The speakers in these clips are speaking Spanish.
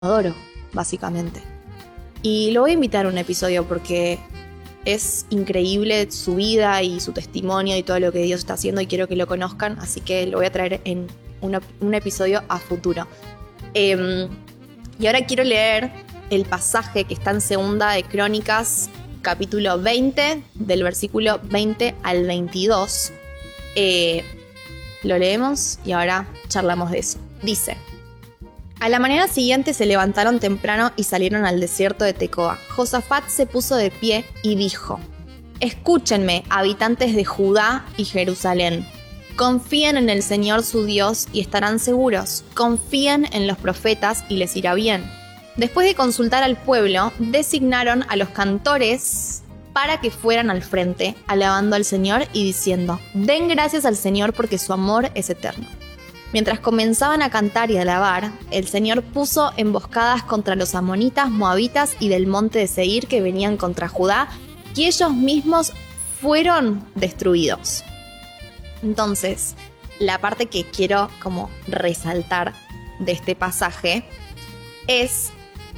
adoro, básicamente. Y lo voy a invitar a un episodio porque es increíble su vida y su testimonio y todo lo que Dios está haciendo y quiero que lo conozcan, así que lo voy a traer en un episodio a futuro. Y ahora quiero leer el pasaje que está en Segunda de Crónicas, capítulo 20, del versículo 20 al 22. Lo leemos y ahora charlamos de eso. Dice: a la mañana siguiente se levantaron temprano y salieron al desierto de Tecoa. Josafat se puso de pie y dijo: escúchenme, habitantes de Judá y Jerusalén. Confíen en el Señor su Dios y estarán seguros. Confíen en los profetas y les irá bien. Después de consultar al pueblo, designaron a los cantores para que fueran al frente, alabando al Señor y diciendo: den gracias al Señor porque su amor es eterno. Mientras comenzaban a cantar y a alabar, el Señor puso emboscadas contra los amonitas, moabitas y del monte de Seir que venían contra Judá, y ellos mismos fueron destruidos. Entonces, la parte que quiero como resaltar de este pasaje es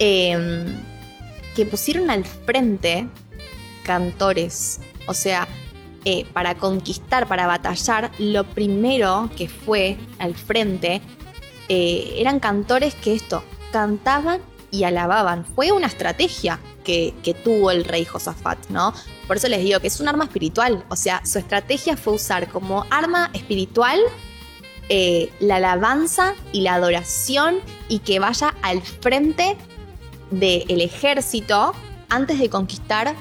que pusieron al frente cantores, o sea, para conquistar, para batallar, lo primero que fue al frente eran cantores que cantaban y alababan. Fue una estrategia que tuvo el rey Josafat, ¿no? Por eso les digo que es un arma espiritual, o sea, su estrategia fue usar como arma espiritual la alabanza y la adoración y que vaya al frente del ejército antes de conquistar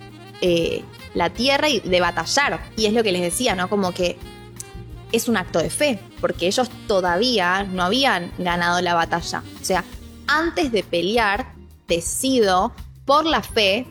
la tierra y de batallar. Y es lo que les decía, ¿no? Como que es un acto de fe, porque ellos todavía no habían ganado la batalla. O sea, antes de pelear, decido por la fe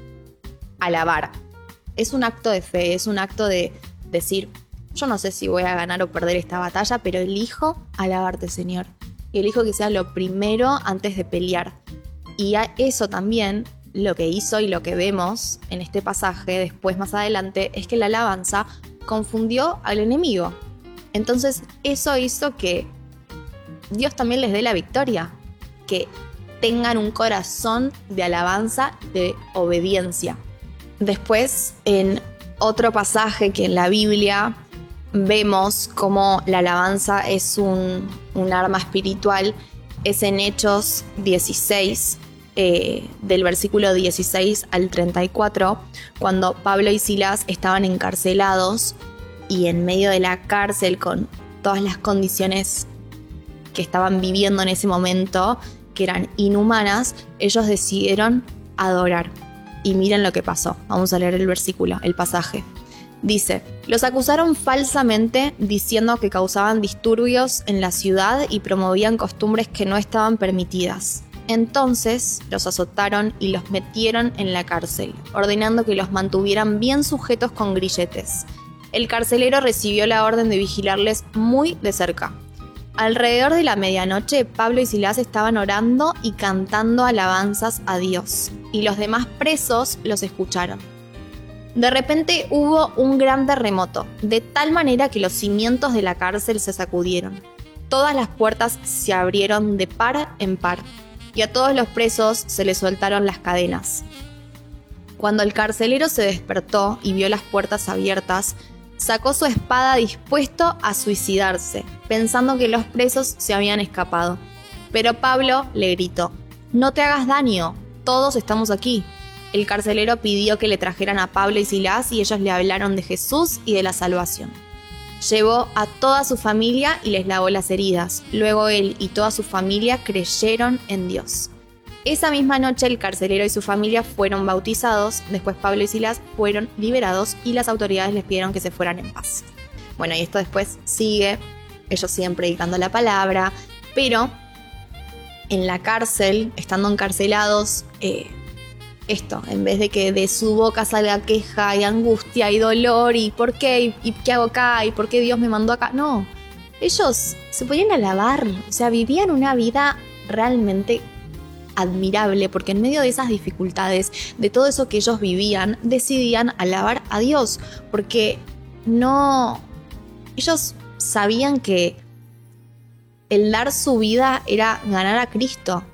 alabar. Es un acto de fe, es un acto de decir: yo no sé si voy a ganar o perder esta batalla, pero elijo alabarte, Señor. Y elijo que sea lo primero antes de pelear. Y a eso también lo que hizo y lo que vemos en este pasaje después más adelante es que la alabanza confundió al enemigo. Entonces eso hizo que Dios también les dé la victoria, que tengan un corazón de alabanza, de obediencia. Después, en otro pasaje que en la Biblia vemos cómo la alabanza es un arma espiritual, es en Hechos 16, del versículo 16 al 34, cuando Pablo y Silas estaban encarcelados y en medio de la cárcel con todas las condiciones que estaban viviendo en ese momento, que eran inhumanas, ellos decidieron adorar. Y miren lo que pasó. Vamos a leer el versículo, el pasaje. Dice: los acusaron falsamente diciendo que causaban disturbios en la ciudad y promovían costumbres que no estaban permitidas. Entonces los azotaron y los metieron en la cárcel, ordenando que los mantuvieran bien sujetos con grilletes. El carcelero recibió la orden de vigilarles muy de cerca. Alrededor de la medianoche, Pablo y Silas estaban orando y cantando alabanzas a Dios, y los demás presos los escucharon. De repente hubo un gran terremoto, de tal manera que los cimientos de la cárcel se sacudieron. Todas las puertas se abrieron de par en par, y a todos los presos se les soltaron las cadenas. Cuando el carcelero se despertó y vio las puertas abiertas, sacó su espada dispuesto a suicidarse, pensando que los presos se habían escapado. Pero Pablo le gritó: no te hagas daño, todos estamos aquí. El carcelero pidió que le trajeran a Pablo y Silas y ellos le hablaron de Jesús y de la salvación. Llevó a toda su familia y les lavó las heridas. Luego él y toda su familia creyeron en Dios. Esa misma noche el carcelero y su familia fueron bautizados. Después Pablo y Silas fueron liberados y las autoridades les pidieron que se fueran en paz. Bueno, y esto después sigue. Ellos siguen predicando la palabra, pero en la cárcel, estando encarcelados, en vez de que de su boca salga queja y angustia y dolor y ¿por qué? ¿Y qué hago acá? ¿Y por qué Dios me mandó acá? No, ellos se ponían a alabar, o sea, vivían una vida realmente admirable, porque en medio de esas dificultades, de todo eso que ellos vivían, decidían alabar a Dios, porque ellos sabían que el dar su vida era ganar a Cristo.